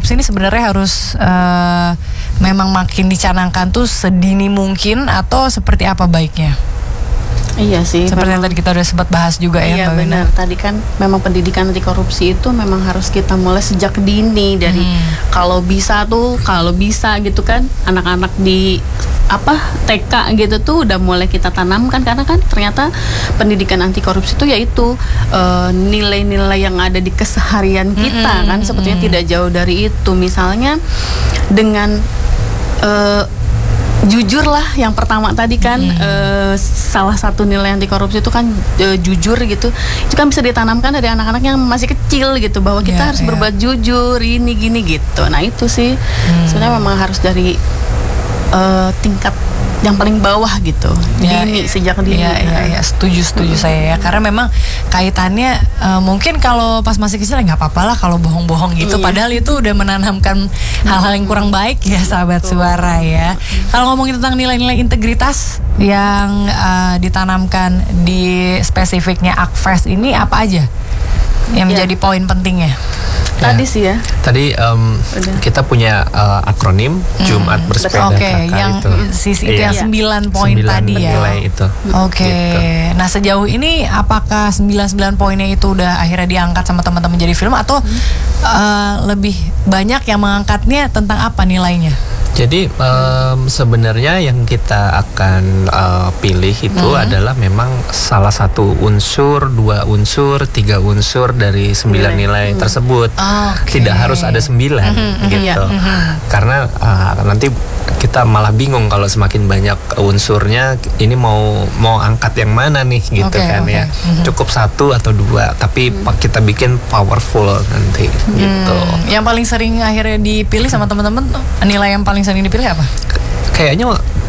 korupsi ini sebenarnya harus memang makin dicanangkan tuh sedini mungkin atau seperti apa baiknya? Iya sih. Seperti yang tadi kita udah sempat bahas juga ya, Mbak Wina. Tadi kan memang pendidikan anti korupsi itu memang harus kita mulai sejak dini dari kalau bisa gitu kan anak-anak di TK gitu tuh udah mulai kita tanamkan, karena kan ternyata pendidikan anti korupsi itu yaitu nilai-nilai yang ada di keseharian kita kan sebetulnya tidak jauh dari itu. Misalnya dengan jujur lah yang pertama tadi kan salah satu nilai anti korupsi itu kan jujur gitu. Itu kan bisa ditanamkan dari anak-anak yang masih kecil gitu bahwa kita harus berbuat jujur ini gini gitu. Nah itu sih sebenarnya memang harus dari tingkat yang paling bawah gitu, dini, sejak dini. Iya, setuju saya ya, karena memang kaitannya mungkin kalau pas masih kecil nggak apa-apa lah kalau bohong-bohong gitu, padahal itu udah menanamkan hal-hal yang kurang baik ya sahabat suara ya. Kalau ngomongin tentang nilai-nilai integritas yang ditanamkan di spesifiknya Akfes ini apa aja yang menjadi poin pentingnya? Tadi sih ya. Tadi kita punya akronim Jumat Bersepeda Kakak yang itu. Itu yang 9 poin tadi ya. Itu. Oke. Gitu. Nah sejauh ini apakah 9 poinnya itu udah akhirnya diangkat sama teman-teman jadi film atau lebih banyak yang mengangkatnya tentang apa nilainya? Jadi sebenarnya yang kita akan pilih itu adalah memang salah satu unsur, 2 unsur, 3 unsur dari 9 nilai tersebut. Tidak harus ada 9 gitu. Karena nanti kita malah bingung kalau semakin banyak unsurnya, ini mau angkat yang mana nih gitu ya. Cukup 1 atau 2, tapi kita bikin powerful nanti gitu. Yang paling sering akhirnya dipilih sama teman-teman nilai yang paling sering dipilih apa? Kayaknya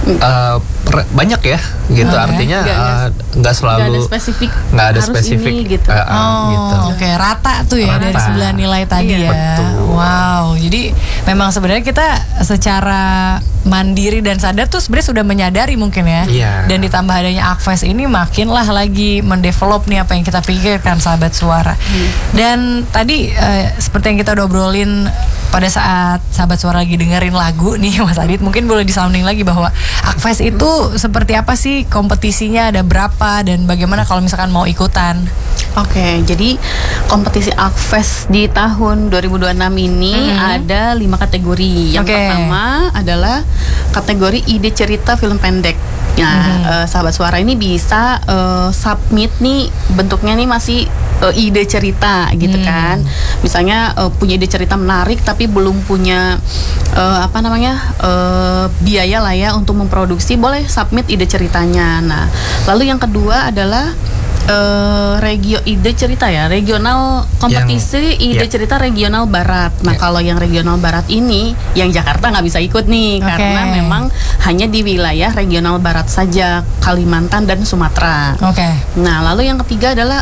banyak ya gitu, artinya nggak selalu nggak ada spesifik gitu. Gitu. Oke, rata tuh ya dari 9 nilai tadi ya. Betul. Wow, jadi memang sebenarnya kita secara mandiri dan sadar tuh sebenarnya sudah menyadari mungkin ya. Dan ditambah adanya Akfes ini makinlah lagi mendevelop nih apa yang kita pikirkan sahabat suara. Dan tadi seperti yang kita udah obrolin pada saat sahabat suara lagi dengerin lagu nih Mas Adit, mungkin boleh disounding lagi bahwa Akfes itu seperti apa sih, kompetisinya ada berapa dan bagaimana kalau misalkan mau ikutan? Oke, jadi kompetisi Akfes di tahun 2026 ini ada 5 kategori. Yang pertama adalah kategori ide cerita film pendek. Nah, sahabat suara ini bisa submit nih, bentuknya nih masih ide cerita gitu kan. Misalnya punya ide cerita menarik tapi belum punya biaya lah ya untuk memproduksi, boleh submit ide ceritanya. Nah, lalu yang kedua adalah regional kompetisi ide cerita regional barat. Nah kalau yang regional barat ini, yang Jakarta nggak bisa ikut nih karena memang hanya di wilayah regional barat saja, Kalimantan dan Sumatera. Nah lalu yang ketiga adalah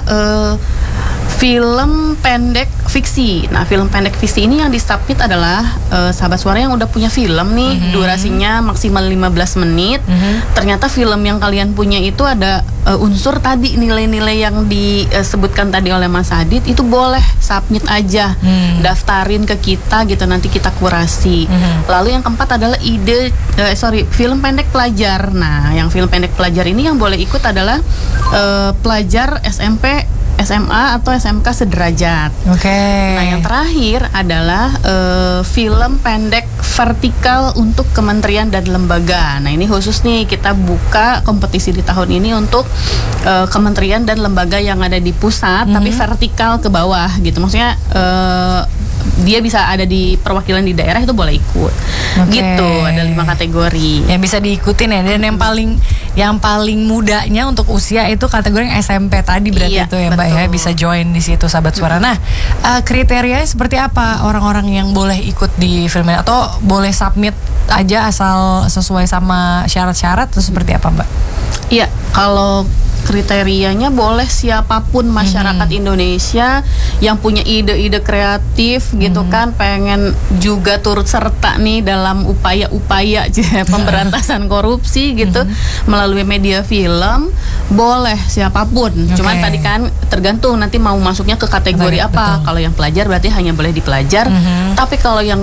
film pendek fiksi. Nah film pendek fiksi ini yang disubmit adalah sahabat suara yang udah punya film nih, durasinya maksimal 15 menit. Ternyata film yang kalian punya itu ada unsur tadi, nilai-nilai yang disebutkan tadi oleh Mas Adit, itu boleh submit aja, daftarin ke kita gitu, nanti kita kurasi. Lalu yang keempat adalah film pendek pelajar. Nah yang film pendek pelajar ini yang boleh ikut adalah pelajar SMP, SMA atau SMK sederajat. Nah yang terakhir adalah film pendek vertikal untuk kementerian dan lembaga. Nah ini khusus nih kita buka kompetisi di tahun ini untuk kementerian dan lembaga yang ada di pusat tapi vertikal ke bawah gitu. Maksudnya dia bisa ada di perwakilan di daerah, itu boleh ikut. Gitu, ada 5 kategori yang bisa diikutin ya. Dan yang paling mudanya untuk usia itu kategori yang SMP tadi berarti itu ya Mbak ya, bisa join di situ sahabat suara. Nah, kriterianya seperti apa orang-orang yang boleh ikut di film ini, atau boleh submit aja asal sesuai sama syarat-syarat atau seperti apa Mbak? Iya, kalau kriterianya boleh siapapun masyarakat Indonesia yang punya ide-ide kreatif gitu kan, pengen juga turut serta nih dalam upaya-upaya pemberantasan korupsi gitu melalui media film, boleh siapapun. Cuman tadi kan tergantung nanti mau masuknya ke kategori apa. Kalau yang pelajar berarti hanya boleh di pelajar, tapi kalau yang